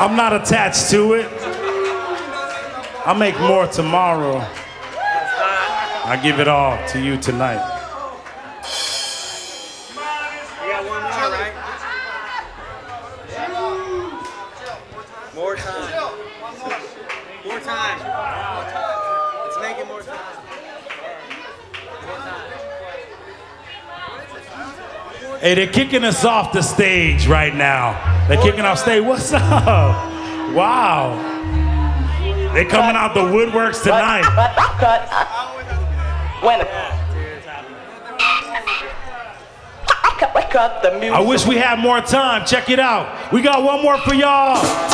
I'm not attached to it. I'll make more tomorrow. I give it all to you tonight. We got one more, right? More time. More time. Let's make it more time. Hey, they're kicking us off the stage right now. They're kicking off stage. What's up? Wow. They're coming out the woodworks tonight. Cut. When cut the music. I wish we had more time. Check it out. We got one more for y'all.